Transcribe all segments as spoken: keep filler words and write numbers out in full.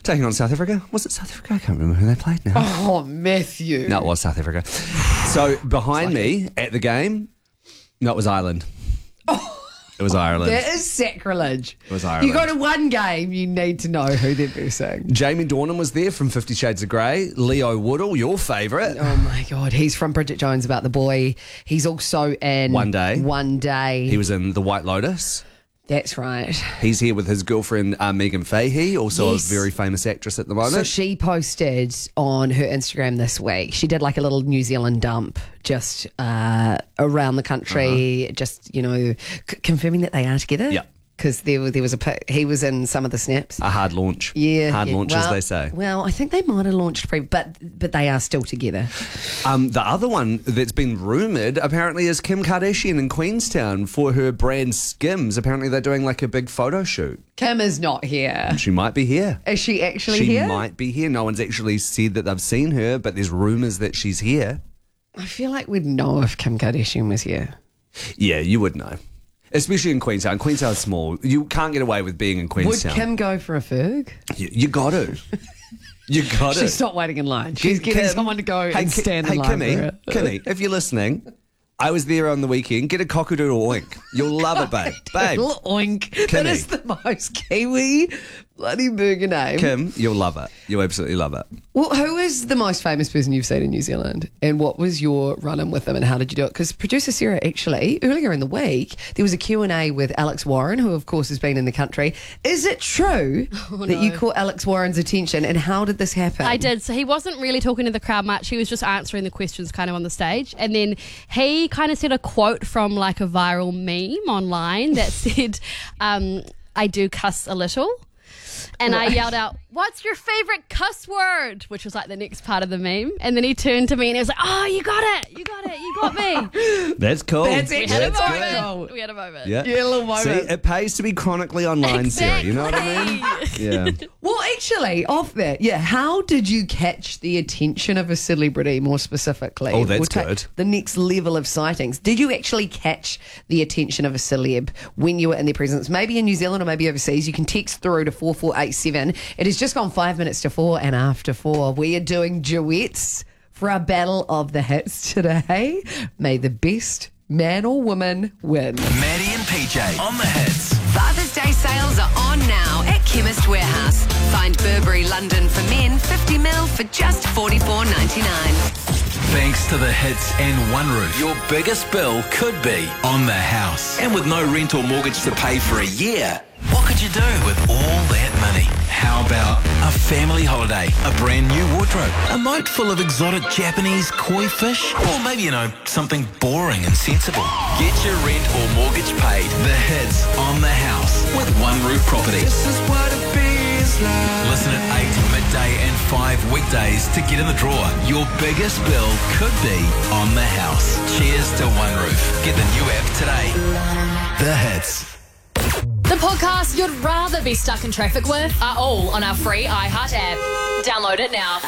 taking on South Africa. Was it South Africa? I can't remember who they played now. Oh, Matthew. No, it was South Africa. So behind me at the game, no, it was Ireland. Oh. It was Ireland. That is sacrilege. It was Ireland. You go to one game, you need to know who they're versing. Jamie Dornan was there from Fifty Shades of Grey. Leo Woodall, your favourite. Oh my God, he's from Bridget Jones About the Boy. He's also in One Day. One Day. He was in The White Lotus. That's right. He's here with his girlfriend, uh, Megan Fahey, also Yes. a very famous actress at the moment. So she posted on her Instagram this week. She did like a little New Zealand dump just uh, around the country, uh-huh. just, you know, c- confirming that they are together. Yeah. Because there, there was a pic- he was in some of the snaps. A hard launch. Yeah, Hard yeah. launch, well, as they say. Well, I think they might have launched pre, but but they are still together. Um, the other one that's been rumoured apparently is Kim Kardashian in Queenstown for her brand Skims. Apparently they're doing like a big photo shoot. Kim is not here. She might be here. Is she actually she here? might be here. No one's actually said that they've seen her, but there's rumours that she's here. I feel like we'd know if Kim Kardashian was here. Yeah, you would know. Especially in Queenstown. Queenstown's small. You can't get away with being in Queenstown. Would Kim go for a Ferg? You, you got to. You got to. She's not waiting in line. She's getting Kim, someone to go hey, and Ki- stand hey, in line Kimmy, for her. Kimmy, if you're listening, I was there on the weekend. Get a cockadoodle oink. You'll love it, babe. Babe. Little oink. That Kimmy. is the most Kiwi bloody burger name. Kim, you'll love it. You'll absolutely love it. Well, who is the most famous person you've seen in New Zealand? And what was your run-in with them and how did you do it? Because producer Sarah, actually, earlier in the week, there was a Q and A with Alex Warren, who, of course, has been in the country. Is it true Oh, that no. you caught Alex Warren's attention and how did this happen? I did. So he wasn't really talking to the crowd much. He was just answering the questions kind of on the stage. And then he kind of said a quote from like a viral meme online that said, um, I do cuss a little. And I yelled out, what's your favorite cuss word? Which was like the next part of the meme. And then he turned to me and he was like, oh, you got it. You got it. You got me. That's cool. That's We actually had a That's moment. good. We had a moment. Yeah. Yeah, a little moment. See, it pays to be chronically online, Sarah. You know what I mean? Yeah. Well, actually, off that, yeah, how did you catch the attention of a celebrity more specifically? Oh, that's We'll take good. The next level of sightings. Did you actually catch the attention of a celeb when you were in their presence? Maybe in New Zealand or maybe overseas. You can text through to four four eight seven. It has just gone five minutes to four, and after four, we are doing duets for our Battle of the Hits today. May the best man or woman win. Maddie and P J on the hits. Father's Day sales are on now at Chemist Warehouse. Find Burberry London for men fifty mil for just forty-four ninety-nine. Thanks to the hits and One Roof, your biggest bill could be on the house. And with no rent or mortgage to pay for a year, what could you do with all that money? How about a family holiday, a brand new wardrobe, a moat full of exotic Japanese koi fish, or maybe, you know, something boring and sensible? Get your rent or mortgage paid. The hits on the house with One Roof Property. This is what it feels like. Listen at eight, midday and five weekdays to get in the draw. Your biggest bill could be on the house. Cheers to One Roof. Get the new app today. The hits. The podcasts you'd rather be stuck in traffic with are all on our free iHeart app. Download it now.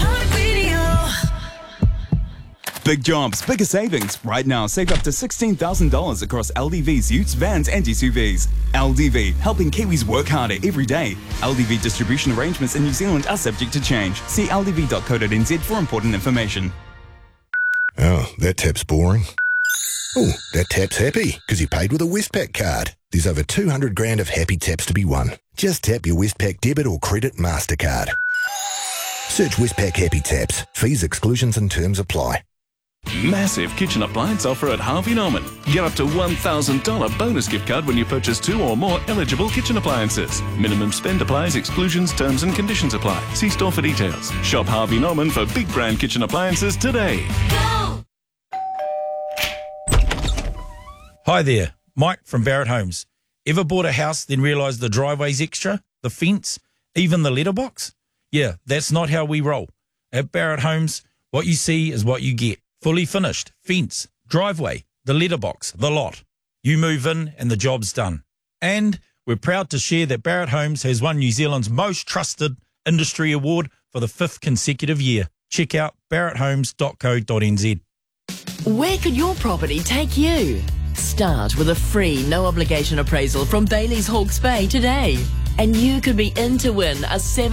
Big jobs, bigger savings. Right now, save up to sixteen thousand dollars across L D V's utes, vans and S U Vs. L D V, helping Kiwis work harder every day. L D V distribution arrangements in New Zealand are subject to change. See l d v dot co dot n z for important information. Oh, that tap's boring. Oh, that tap's happy because he paid with a Westpac card. There's over two hundred grand of happy taps to be won. Just tap your Westpac debit or credit MasterCard. Search Westpac Happy Taps. Fees, exclusions and terms apply. Massive kitchen appliance offer at Harvey Norman. Get up to one thousand dollars bonus gift card when you purchase two or more eligible kitchen appliances. Minimum spend applies, exclusions, terms and conditions apply. See store for details. Shop Harvey Norman for big brand kitchen appliances today. Go! Hi there, Mike from Barrett Homes. Ever bought a house then realised the driveway's extra, the fence, even the letterbox? Yeah, that's not how we roll. At Barrett Homes, what you see is what you get. Fully finished, fence, driveway, the letterbox, the lot. You move in and the job's done. And we're proud to share that Barrett Homes has won New Zealand's most trusted industry award for the fifth consecutive year. Check out barrett homes dot co dot n z. Where could your property take you? Start with a free, no-obligation appraisal from Bailey's Hawke's Bay today. And you could be in to win a seven